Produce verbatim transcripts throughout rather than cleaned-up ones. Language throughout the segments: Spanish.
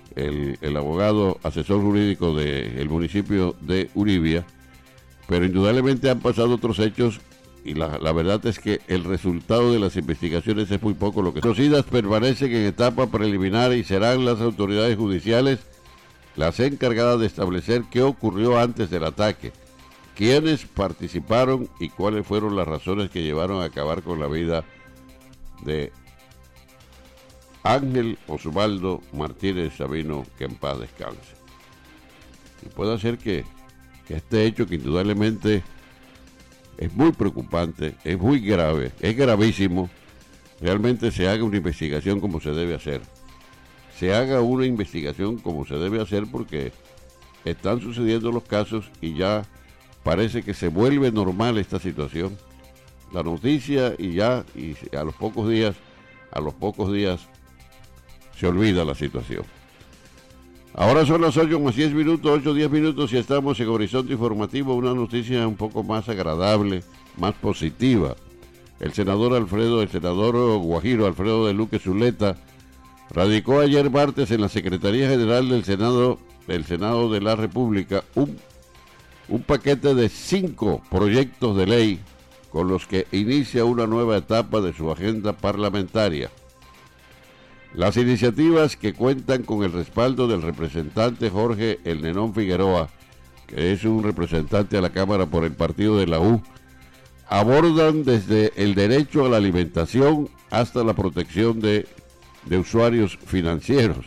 el, el abogado asesor jurídico del municipio de Uribia, pero indudablemente han pasado otros hechos y la, la verdad es que el resultado de las investigaciones es muy poco. Lo que conocidas permanecen en etapa preliminar y serán las autoridades judiciales las encargadas de establecer qué ocurrió antes del ataque, quiénes participaron y cuáles fueron las razones que llevaron a acabar con la vida de Ángel Osvaldo Martínez Sabino, que en paz descanse. Y puede ser que, que este hecho, que indudablemente es muy preocupante, es muy grave, es gravísimo, realmente se haga una investigación como se debe hacer. Se haga una investigación como se debe hacer, porque están sucediendo los casos y ya parece que se vuelve normal esta situación. La noticia y ya, y a los pocos días, a los pocos días se olvida la situación. Ahora son las ocho más diez minutos, ocho diez minutos y estamos en Horizonte Informativo, una noticia un poco más agradable, más positiva. El senador Alfredo, el senador guajiro Alfredo de Luque Zuleta, radicó ayer martes en la Secretaría General del Senado, del Senado de la República, un, un paquete de cinco proyectos de ley con los que inicia una nueva etapa de su agenda parlamentaria. Las iniciativas, que cuentan con el respaldo del representante Jorge El Nenón Figueroa, que es un representante a la Cámara por el partido de la U, abordan desde el derecho a la alimentación hasta la protección de, de usuarios financieros.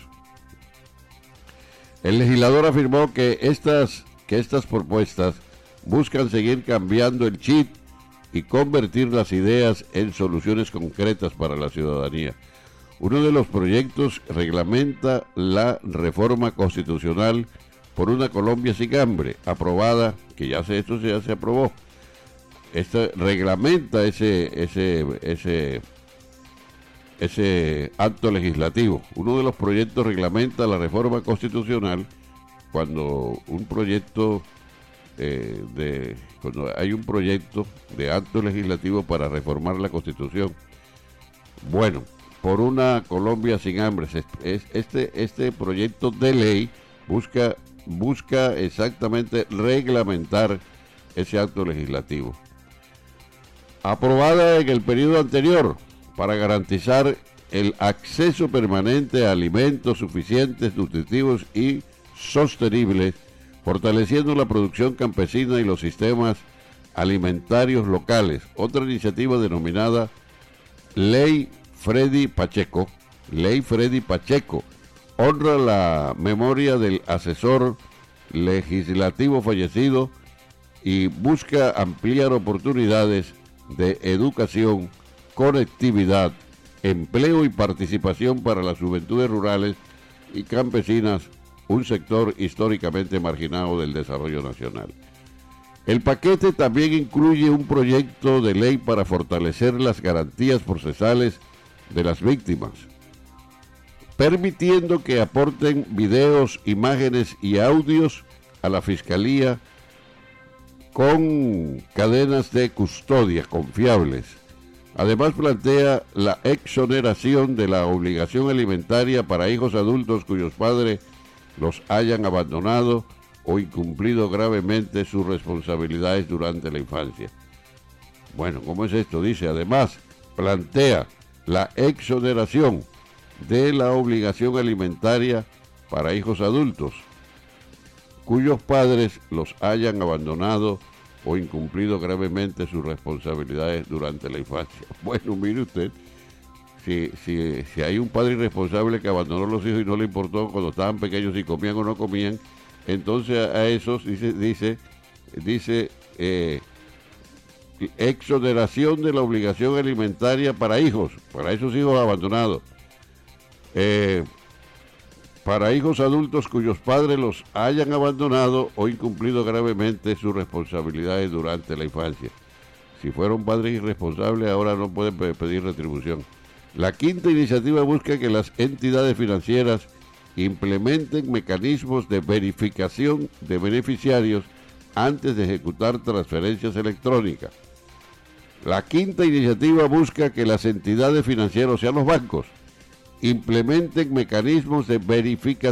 El legislador afirmó que estas, que estas propuestas buscan seguir cambiando el chip y convertir las ideas en soluciones concretas para la ciudadanía. Uno de los proyectos reglamenta la reforma constitucional por una Colombia sin hambre, aprobada, que ya se, esto ya se aprobó. Este reglamenta ese, ese, ese, ese acto legislativo. Uno de los proyectos reglamenta la reforma constitucional cuando un proyecto eh, de, cuando hay un proyecto de acto legislativo para reformar la Constitución. Bueno, por una Colombia sin hambre. Este, este proyecto de ley busca, busca exactamente reglamentar ese acto legislativo. Aprobada en el periodo anterior para garantizar el acceso permanente a alimentos suficientes, nutritivos y sostenibles, fortaleciendo la producción campesina y los sistemas alimentarios locales. Otra iniciativa denominada Ley Freddy Pacheco, Ley Freddy Pacheco, honra la memoria del asesor legislativo fallecido y busca ampliar oportunidades de educación, conectividad, empleo y participación para las juventudes rurales y campesinas, un sector históricamente marginado del desarrollo nacional. El paquete también incluye un proyecto de ley para fortalecer las garantías procesales de las víctimas, permitiendo que aporten videos, imágenes y audios a la Fiscalía con cadenas de custodia confiables. Además, plantea la exoneración de la obligación alimentaria para hijos adultos cuyos padres los hayan abandonado o incumplido gravemente sus responsabilidades durante la infancia. Bueno, ¿cómo es esto? Dice, además, plantea la exoneración de la obligación alimentaria para hijos adultos cuyos padres los hayan abandonado o incumplido gravemente sus responsabilidades durante la infancia. Bueno, mire usted, si, si, si hay un padre irresponsable que abandonó a los hijos y no le importó cuando estaban pequeños si comían o no comían, entonces a esos dice, dice, dice eh, exoneración de la obligación alimentaria para hijos, para esos hijos abandonados, eh, para hijos adultos cuyos padres los hayan abandonado o incumplido gravemente sus responsabilidades durante la infancia. Si fueron padres irresponsables, ahora no pueden pedir retribución. La quinta iniciativa busca que las entidades financieras implementen mecanismos de verificación de beneficiarios antes de ejecutar transferencias electrónicas. La quinta iniciativa busca que las entidades financieras, o sea, los bancos, implementen mecanismos de verificación